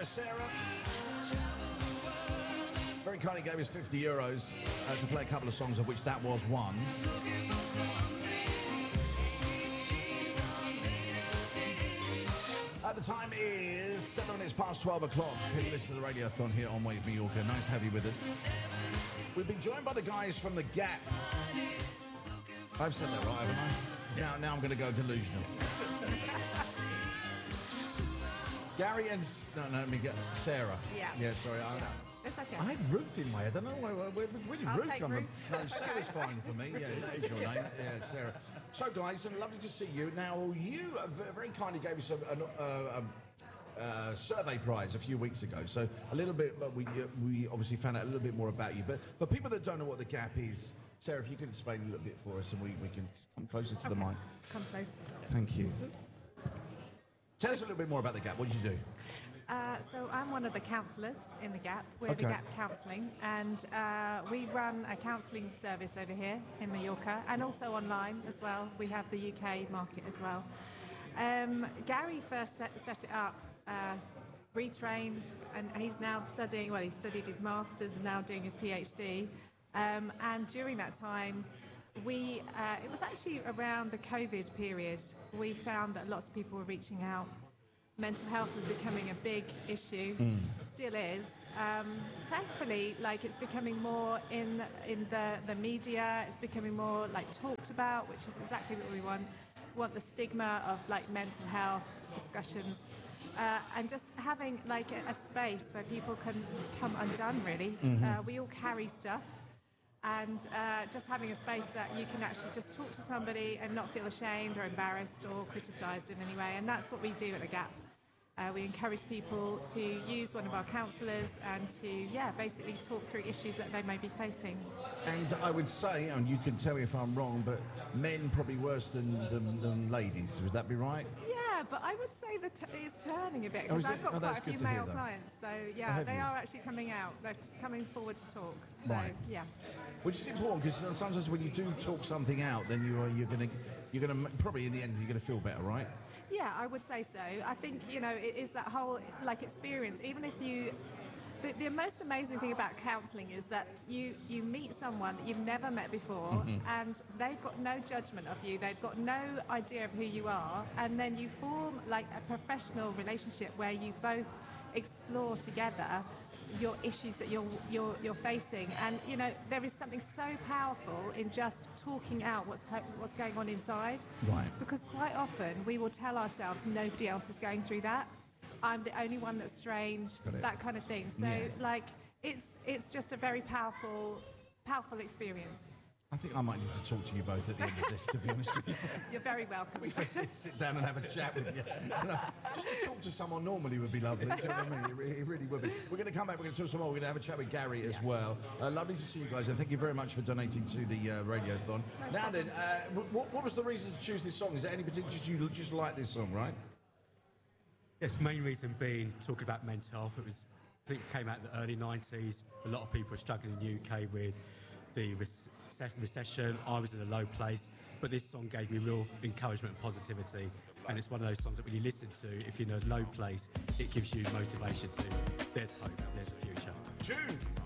for Sarah. Very kindly gave us €50 to play a couple of songs, of which that was one. The time is 7 minutes past 12 o'clock. You listen to the Radiothon here on Wave Mallorca. Nice to have you with us. We've been joined by the guys from The Gap. I've said that right, haven't I? Now I'm going to go delusional. Gary and... No, let me get... Sarah. Yeah, sorry. It's okay. I had Ruth in my head. I don't know where did Ruth come from. No, Sarah's fine for me. Yeah, that is your name. Yeah, Sarah. So, guys, lovely to see you. Now, you very kindly gave us a survey prize a few weeks ago. So, a little bit, we obviously found out a little bit more about you. But for people that don't know what The Gap is, Sarah, if you could explain a little bit for us, and we can come closer to the mic. Come closer. Thank you. Oops. Tell us a little bit more about The Gap. What did you do? So I'm one of the counsellors in The Gap. We're The Gap Counselling, and we run a counselling service over here in Mallorca, and also online as well. We have the UK market as well. Gary first set it up, retrained, and he's now studying, well, he studied his Masters and now doing his PhD. And during that time, it was actually around the COVID period, we found that lots of people were reaching out. Mental health was becoming a big issue, still is. Thankfully, it's becoming more in the media. It's becoming more talked about, which is exactly what we want. We want the stigma of mental health discussions, and just having a space where people can come undone. Really, we all carry stuff. And just having a space that you can actually just talk to somebody and not feel ashamed or embarrassed or criticised in any way. And that's what we do at The Gap. We encourage people to use one of our counsellors and to, basically talk through issues that they may be facing. And I would say, and you can tell me if I'm wrong, but men probably worse than ladies. Would that be right? Yeah, but I would say that it's turning a bit, because I've got quite a few male clients. So, they are actually coming out. They're coming forward to talk. So, right. Yeah. Which is important, because sometimes when you do talk something out, then you're going to probably in the end you're going to feel better, right? Yeah, I would say so. I think it is that whole experience. Even if you, the most amazing thing about counselling is that you meet someone that you've never met before, and they've got no judgment of you. They've got no idea of who you are, and then you form a professional relationship where you both explore together your issues that you're facing. And there is something so powerful in just talking out what's going on inside. Right. Because quite often we will tell ourselves nobody else is going through that. I'm the only one that's strange. That kind of thing. So it's just a very powerful experience. I think I might need to talk to you both at the end of this, to be honest with you. You're very welcome. If I sit down and have a chat with you. Just to talk to someone normally would be lovely. Do you know what I mean? It really would be. We're going to come back, we're going to talk some more. We're going to have a chat with Gary as well. Lovely to see you guys, and thank you very much for donating to the Radiothon. Now then, what was the reason to choose this song? Is there any particular, you just like this song, right? Yes, main reason being talking about mental health. I think it came out in the early 90s. A lot of people were struggling in the UK with the recession. I was in a low place, but this song gave me real encouragement and positivity, and it's one of those songs that when you listen to, if you're in a low place, it gives you motivation to, there's hope, there's a future. Tune!